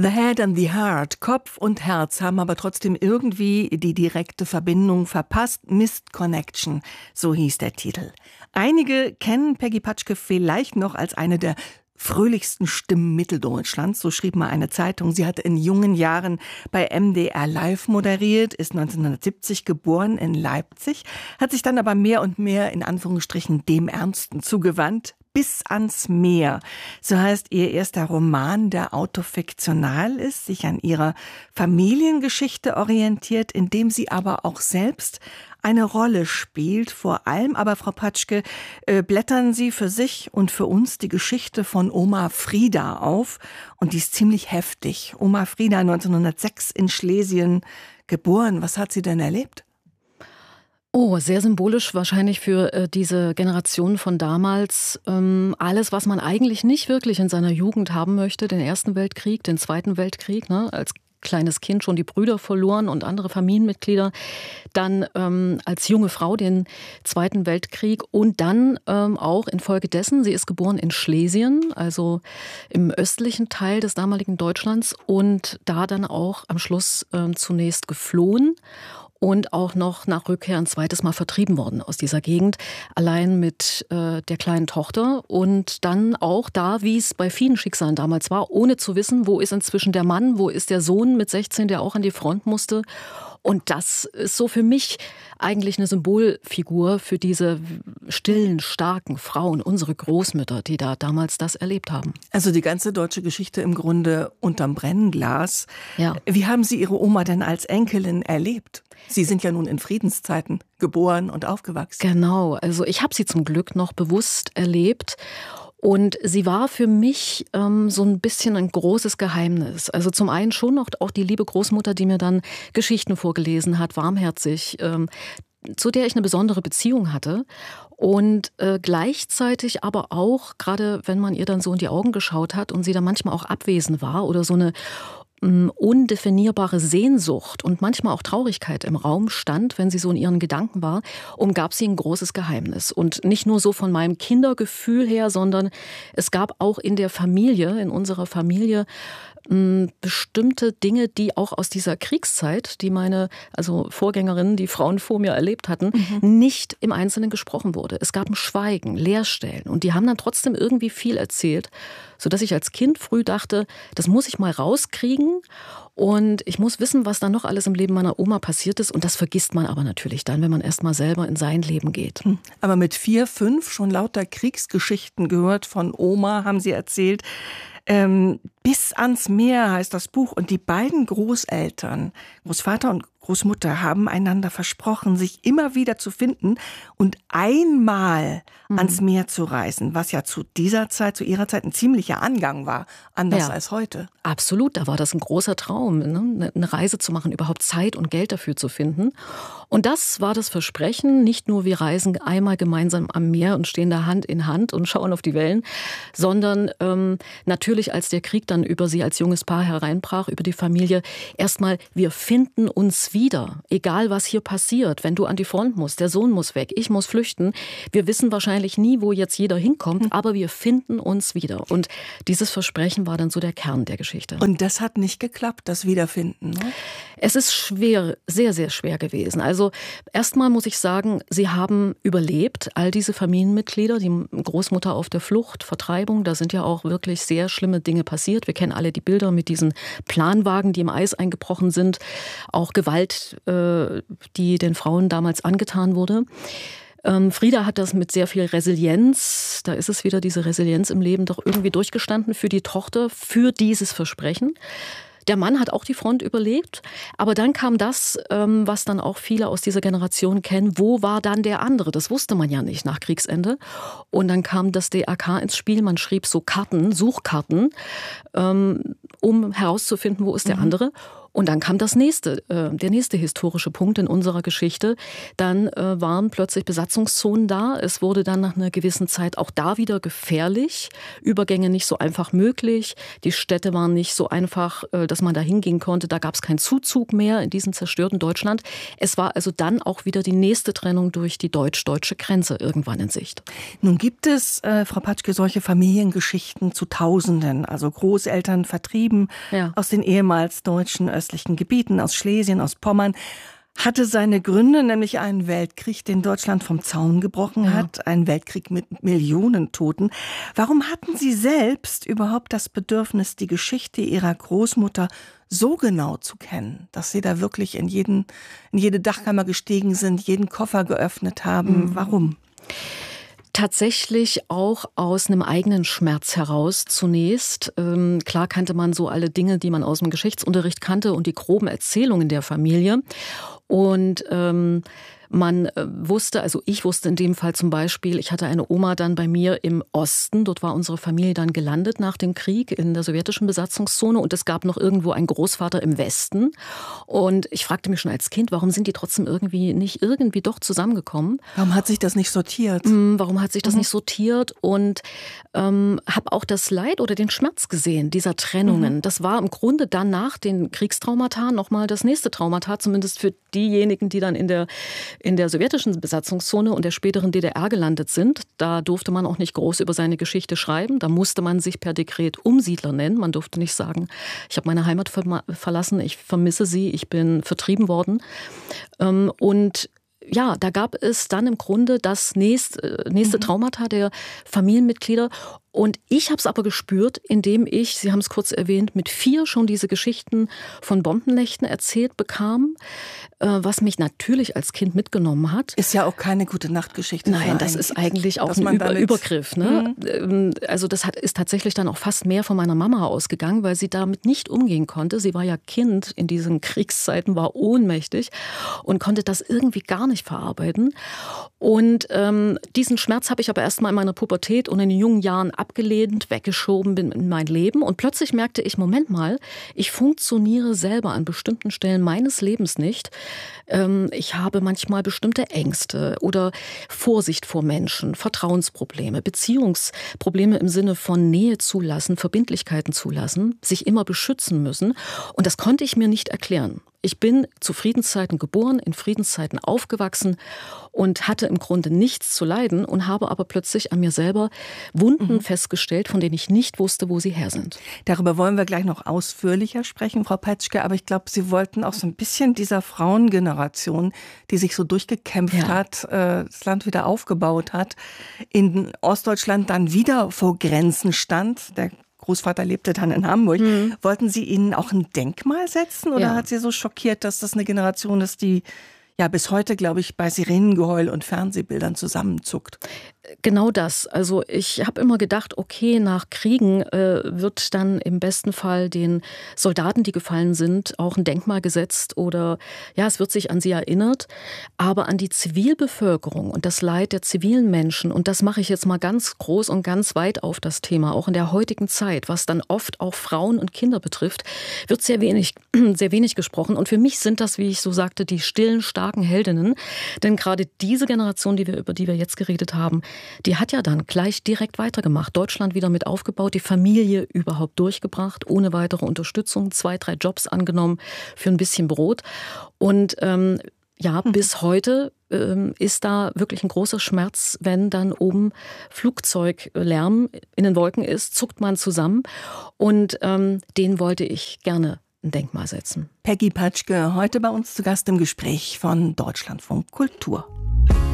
The Head and the Heart, Kopf und Herz haben aber trotzdem irgendwie die direkte Verbindung verpasst. Missed Connection, so hieß der Titel. Einige kennen Peggy Patschke vielleicht noch als eine der fröhlichsten Stimmen Mitteldeutschlands, so schrieb mal eine Zeitung. Sie hatte in jungen Jahren bei MDR Live moderiert, ist 1970 geboren in Leipzig, hat sich dann aber mehr und mehr in Anführungsstrichen dem Ernsten zugewandt. Bis ans Meer. So heißt ihr erster Roman, der autofiktional ist, sich an ihrer Familiengeschichte orientiert, in dem sie aber auch selbst eine Rolle spielt. Vor allem aber, Frau Patschke, blättern Sie für sich und für uns die Geschichte von Oma Frieda auf. Und die ist ziemlich heftig. Oma Frieda, 1906 in Schlesien geboren. Was hat sie denn erlebt? Oh, sehr symbolisch wahrscheinlich für diese Generation von damals. Alles, was man eigentlich nicht wirklich in seiner Jugend haben möchte, den Ersten Weltkrieg, den Zweiten Weltkrieg, ne, als kleines Kind schon die Brüder verloren und andere Familienmitglieder, dann als junge Frau den Zweiten Weltkrieg und dann auch infolgedessen, sie ist geboren in Schlesien, also im östlichen Teil des damaligen Deutschlands und da dann auch am Schluss zunächst geflohen. Und auch noch nach Rückkehr ein zweites Mal vertrieben worden aus dieser Gegend, allein mit der kleinen Tochter. Und dann auch da, wie es bei vielen Schicksalen damals war, ohne zu wissen, wo ist inzwischen der Mann, wo ist der Sohn mit 16, der auch an die Front musste. Und das ist so für mich eigentlich eine Symbolfigur für diese stillen, starken Frauen, unsere Großmütter, die da damals das erlebt haben. Also die ganze deutsche Geschichte im Grunde unterm Brennglas. Ja. Wie haben Sie Ihre Oma denn als Enkelin erlebt? Sie sind ja nun in Friedenszeiten geboren und aufgewachsen. Genau, also ich habe sie zum Glück noch bewusst erlebt. Und sie war für mich so ein bisschen ein großes Geheimnis. Also zum einen schon noch auch die liebe Großmutter, die mir dann Geschichten vorgelesen hat, warmherzig, zu der ich eine besondere Beziehung hatte. Und gleichzeitig aber auch, gerade wenn man ihr dann so in die Augen geschaut hat und sie dann manchmal auch abwesend war oder so eine undefinierbare Sehnsucht und manchmal auch Traurigkeit im Raum stand, wenn sie so in ihren Gedanken war, umgab sie ein großes Geheimnis. Und nicht nur so von meinem Kindergefühl her, sondern es gab auch in der Familie, in unserer Familie, bestimmte Dinge, die auch aus dieser Kriegszeit, die meine Vorgängerinnen, die Frauen vor mir erlebt hatten, nicht im Einzelnen gesprochen wurde. Es gab ein Schweigen, Leerstellen und die haben dann trotzdem irgendwie viel erzählt, sodass ich als Kind früh dachte, das muss ich mal rauskriegen und ich muss wissen, was da noch alles im Leben meiner Oma passiert ist und das vergisst man aber natürlich dann, wenn man erst mal selber in sein Leben geht. Aber mit 4, 5 schon lauter Kriegsgeschichten gehört von Oma, haben Sie erzählt. Bis ans Meer heißt das Buch und die beiden Großeltern, Großvater und Großmutter, haben einander versprochen, sich immer wieder zu finden und einmal ans Meer zu reisen, was ja zu ihrer Zeit ein ziemlicher Angang war, anders als heute. Absolut, da war das ein großer Traum, ne? Eine Reise zu machen, überhaupt Zeit und Geld dafür zu finden. Und das war das Versprechen, nicht nur wir reisen einmal gemeinsam am Meer und stehen da Hand in Hand und schauen auf die Wellen, sondern natürlich, als der Krieg dann über sie als junges Paar hereinbrach, über die Familie, erstmal, wir finden uns wieder, egal was hier passiert. Wenn du an die Front musst, der Sohn muss weg, ich muss flüchten, wir wissen wahrscheinlich nie, wo jetzt jeder hinkommt, aber wir finden uns wieder. Und dieses Versprechen war dann so der Kern der Geschichte. Und das hat nicht geklappt, das Wiederfinden, ne? Es ist schwer, sehr, sehr schwer gewesen. Also erstmal muss ich sagen, sie haben überlebt, all diese Familienmitglieder, die Großmutter auf der Flucht, Vertreibung, da sind ja auch wirklich sehr schlimme Dinge passiert. Wir kennen alle die Bilder mit diesen Planwagen, die im Eis eingebrochen sind, auch Gewalt, die den Frauen damals angetan wurde. Frieda hat das mit sehr viel Resilienz, da ist es wieder diese Resilienz im Leben, doch irgendwie durchgestanden für die Tochter, für dieses Versprechen. Der Mann hat auch die Front überlebt, aber dann kam das, was dann auch viele aus dieser Generation kennen, wo war dann der andere? Das wusste man ja nicht nach Kriegsende. Und dann kam das DRK ins Spiel, man schrieb so Karten, Suchkarten, um herauszufinden, wo ist der andere. Und dann kam der nächste historische Punkt in unserer Geschichte. Dann waren plötzlich Besatzungszonen da. Es wurde dann nach einer gewissen Zeit auch da wieder gefährlich. Übergänge nicht so einfach möglich. Die Städte waren nicht so einfach, dass man da hingehen konnte. Da gab es keinen Zuzug mehr in diesem zerstörten Deutschland. Es war also dann auch wieder die nächste Trennung durch die deutsch-deutsche Grenze irgendwann in Sicht. Nun gibt es, Frau Patschke, solche Familiengeschichten zu Tausenden. Also Großeltern vertrieben aus den ehemals deutschen östlichen Gebieten, aus Schlesien, aus Pommern. Hatte seine Gründe, nämlich einen Weltkrieg, den Deutschland vom Zaun gebrochen hat. Ein Weltkrieg mit Millionen Toten. Warum hatten Sie selbst überhaupt das Bedürfnis, die Geschichte Ihrer Großmutter so genau zu kennen, dass Sie da wirklich in jede Dachkammer gestiegen sind, jeden Koffer geöffnet haben? Warum? Tatsächlich auch aus einem eigenen Schmerz heraus zunächst. Klar kannte man so alle Dinge, die man aus dem Geschichtsunterricht kannte und die groben Erzählungen der Familie. Und man wusste, also ich wusste in dem Fall zum Beispiel, ich hatte eine Oma dann bei mir im Osten, dort war unsere Familie dann gelandet nach dem Krieg in der sowjetischen Besatzungszone und es gab noch irgendwo einen Großvater im Westen. Und ich fragte mich schon als Kind, warum sind die trotzdem nicht irgendwie doch zusammengekommen? Warum hat sich das nicht sortiert? Warum hat sich das nicht sortiert? Und habe auch das Leid oder den Schmerz gesehen, dieser Trennungen. Das war im Grunde dann nach den Kriegstraumata nochmal das nächste Traumata, zumindest für diejenigen, die dann in der sowjetischen Besatzungszone und der späteren DDR gelandet sind. Da durfte man auch nicht groß über seine Geschichte schreiben. Da musste man sich per Dekret Umsiedler nennen. Man durfte nicht sagen, ich habe meine Heimat verlassen, ich vermisse sie, ich bin vertrieben worden. Und ja, da gab es dann im Grunde das nächste Traumata der Familienmitglieder. Und ich habe es aber gespürt, indem ich, Sie haben es kurz erwähnt, mit 4 schon diese Geschichten von Bombennächten erzählt bekam, was mich natürlich als Kind mitgenommen hat. Ist ja auch keine gute Nachtgeschichte. Nein, das ist eigentlich auch ein Übergriff. Ne? Also das ist tatsächlich dann auch fast mehr von meiner Mama ausgegangen, weil sie damit nicht umgehen konnte. Sie war ja Kind in diesen Kriegszeiten, war ohnmächtig und konnte das irgendwie gar nicht verarbeiten. Und diesen Schmerz habe ich aber erst mal in meiner Pubertät und in den jungen Jahren abgelehnt, weggeschoben bin in mein Leben. Und plötzlich merkte ich, Moment mal, ich funktioniere selber an bestimmten Stellen meines Lebens nicht. Ich habe manchmal bestimmte Ängste oder Vorsicht vor Menschen, Vertrauensprobleme, Beziehungsprobleme im Sinne von Nähe zulassen, Verbindlichkeiten zulassen, sich immer beschützen müssen. Und das konnte ich mir nicht erklären. Ich bin zu Friedenszeiten geboren, in Friedenszeiten aufgewachsen und hatte im Grunde nichts zu leiden und habe aber plötzlich an mir selber Wunden festgestellt, von denen ich nicht wusste, wo sie her sind. Darüber wollen wir gleich noch ausführlicher sprechen, Frau Patschke, aber ich glaube, Sie wollten auch so ein bisschen dieser Frauengeneration, die sich so durchgekämpft hat, das Land wieder aufgebaut hat, in Ostdeutschland dann wieder vor Grenzen stand. Der Großvater lebte dann in Hamburg. Wollten Sie ihnen auch ein Denkmal setzen oder hat Sie so schockiert, dass das eine Generation ist, die ja bis heute, glaube ich, bei Sirenengeheul und Fernsehbildern zusammenzuckt? Genau das. Also ich habe immer gedacht, okay, nach Kriegen wird dann im besten Fall den Soldaten, die gefallen sind, auch ein Denkmal gesetzt oder ja, es wird sich an sie erinnert. Aber an die Zivilbevölkerung und das Leid der zivilen Menschen, und das mache ich jetzt mal ganz groß und ganz weit auf das Thema, auch in der heutigen Zeit, was dann oft auch Frauen und Kinder betrifft, wird sehr wenig gesprochen. Und für mich sind das, wie ich so sagte, die stillen, starken Heldinnen. Denn gerade diese Generation, über die wir jetzt geredet haben, die hat ja dann gleich direkt weitergemacht. Deutschland wieder mit aufgebaut, die Familie überhaupt durchgebracht, ohne weitere Unterstützung, 2, 3 Jobs angenommen für ein bisschen Brot. Und bis heute ist da wirklich ein großer Schmerz, wenn dann oben Flugzeuglärm in den Wolken ist, zuckt man zusammen. Und den wollte ich gerne ein Denkmal setzen. Peggy Patschke, heute bei uns zu Gast im Gespräch von Deutschlandfunk Kultur.